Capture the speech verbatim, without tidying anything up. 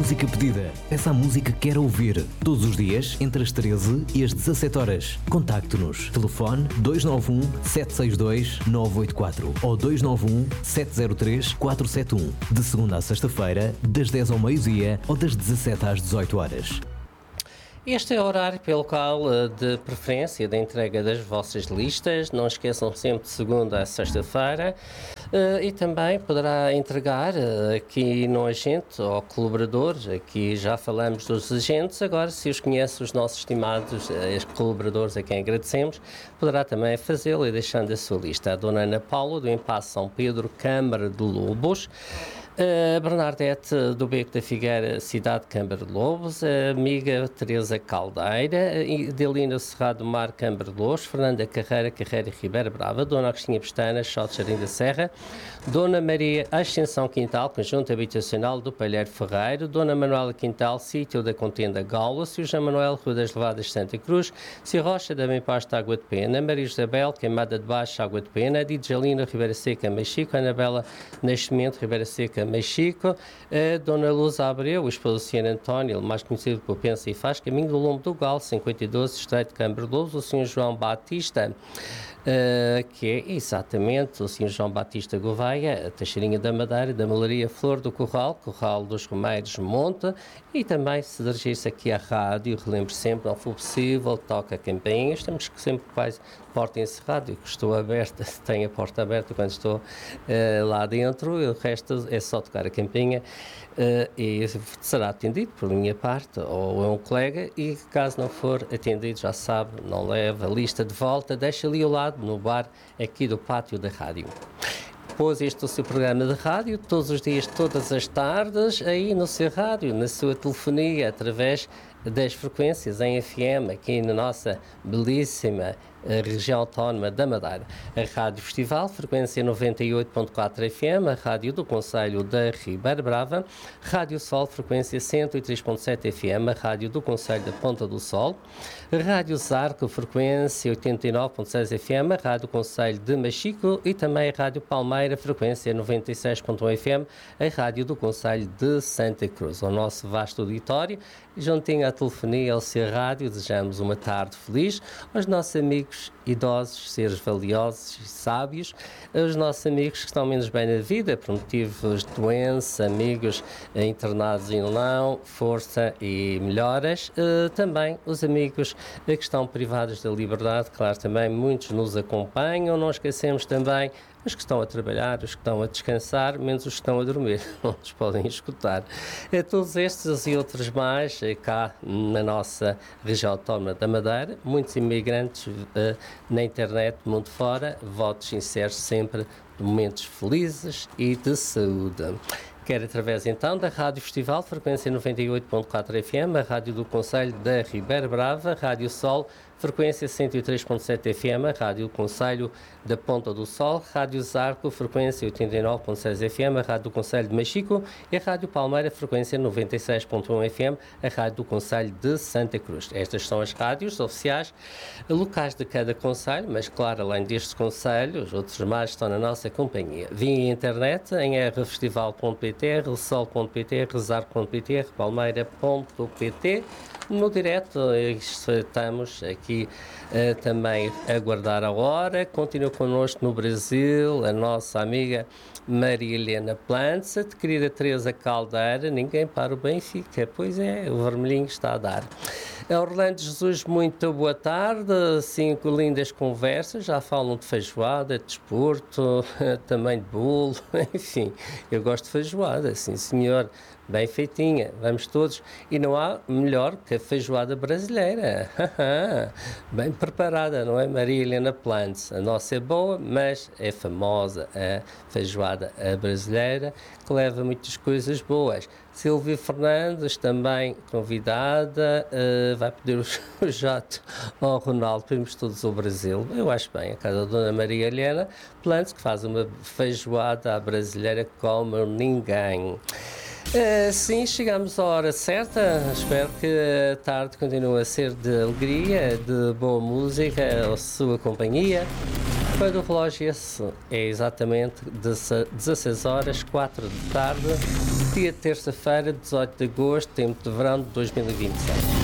música pedida. Peça a música que quer ouvir. Todos os dias, entre as treze e as dezassete horas. Contacte-nos. Telefone dois nove um, sete seis dois, nove oito quatro ou dois nove um, sete zero três, quatro sete um. De segunda a sexta-feira, das dez ao meio-dia ou das dezassete às dezoito horas. Este é o horário pelo qual, de preferência, da entrega das vossas listas. Não esqueçam sempre de segunda a sexta-feira. E também poderá entregar aqui no agente ou colaborador. Aqui já falamos dos agentes. Agora, se os conhece, os nossos estimados colaboradores a quem agradecemos, poderá também fazê-lo e deixando a sua lista. A dona Ana Paula, do Impasse São Pedro, Câmara de Lobos. A Bernadette do Beco da Figueira, cidade de Câmara de Lobos, a amiga Teresa Caldeira, Delina Serrado do Mar, Câmara de Lobos, Fernanda Carreira, Carreira Ribeira Brava, Dona Agostinha Pestana, Chó de Jardim da Serra, Dona Maria Ascensão Quintal, Conjunto Habitacional do Palheiro Ferreiro, Dona Manuela Quintal, Sítio da Contenda Gaula, Sr. João Manuel, Rua das Levadas Santa Cruz, Sr. Rocha da Bem-Pasta, Água de Pena, Maria Isabel, Queimada de Baixo, Água de Pena, Didjalina, Ribeira Seca, Mexico, Anabela Nascimento, Ribeira Seca, Mexico, a Dona Luz Abreu, o esposo do senhor António, mais conhecido por Pensa e Faz, Caminho do Lombo do Gal, cinquenta e dois, Estreito de Câmara de Lobos, o senhor João Batista, Uh, que é exatamente o senhor João Batista Gouveia, a Teixeirinha da Madeira, da Malaria Flor do Corral, Corral dos Romeiros Monte, e também se dirigir-se aqui à rádio, relembre sempre, não for possível, toca a campainha, estamos sempre quase porta encerrada, e que estou aberta, tenho a porta aberta quando estou uh, lá dentro, e o resto é só tocar a campainha uh, e será atendido por minha parte, ou é um colega, e caso não for atendido, já sabe, não leva a lista de volta, deixa ali ao lado, no bar aqui do pátio da rádio. Depois este é o seu programa de rádio, todos os dias, todas as tardes, aí no seu rádio, na sua telefonia, através das frequências em F M, aqui na nossa belíssima a região autónoma da Madeira. A Rádio Festival, frequência noventa e oito ponto quatro F M, a Rádio do Concelho da Ribeira Brava, Rádio Sol, frequência cento e três ponto sete F M, a Rádio do Concelho da Ponta do Sol, Rádio Zarco, frequência oitenta e nove ponto seis F M, a Rádio Concelho de Machico e também a Rádio Palmeira, frequência noventa e seis ponto um F M, a Rádio do Concelho de Santa Cruz. O nosso vasto auditório, juntinho à telefonia ao seu rádio, desejamos uma tarde feliz aos nossos amigos idosos, seres valiosos e sábios, os nossos amigos que estão menos bem na vida por motivos de doença, amigos internados e não, força e melhoras, uh, também os amigos que estão privados da liberdade, claro, também muitos nos acompanham, não esquecemos também os que estão a trabalhar, os que estão a descansar, menos os que estão a dormir, não nos podem escutar. É, todos estes e outros mais, cá na nossa região autónoma da Madeira, muitos imigrantes uh, na internet, mundo fora, votos sinceros sempre de momentos felizes e de saúde. Quer através então da Rádio Festival, frequência noventa e oito ponto quatro F M, a Rádio do Concelho da Ribeira Brava, Rádio Sol, frequência cento e três ponto sete F M, a Rádio Concelho da Ponta do Sol, Rádio Zarco, frequência oitenta e nove ponto seis F M, a Rádio do Concelho de Machico e a Rádio Palmeira, frequência noventa e seis ponto um F M, a Rádio do Concelho de Santa Cruz. Estas são as rádios oficiais locais de cada concelho, mas claro, além destes concelhos, outros mais estão na nossa companhia. Via internet em r festival ponto p t, r sol ponto p t, rezarco ponto p t, r palmeira ponto p t. No direto, estamos aqui uh, também a aguardar a hora. Continua connosco no Brasil a nossa amiga Maria Helena Plança, de querida Teresa Caldeira. Ninguém para o Benfica, pois é, o vermelhinho está a dar. A Orlando Jesus, muito boa tarde. Cinco lindas conversas, já falam de feijoada, de desporto, também de bolo, enfim, eu gosto de feijoada, sim senhor. Bem feitinha, vamos todos, e não há melhor que a feijoada brasileira, bem preparada, não é, Maria Helena Plantes? A nossa é boa, mas é famosa a feijoada brasileira, que leva muitas coisas boas. Silvia Fernandes, também convidada, uh, vai pedir o jato ao Ronaldo, primos todos ao Brasil. Eu acho bem, a casa da Dona Maria Helena Plantes, que faz uma feijoada à brasileira como ninguém. Uh, sim, chegamos à hora certa. Espero que a tarde continue a ser de alegria, de boa música, a sua companhia. Quando o relógio esse é exatamente dezasseis horas, quatro da tarde. dia de terça-feira, dezoito de agosto, tempo de verão de dois mil e vinte e seis.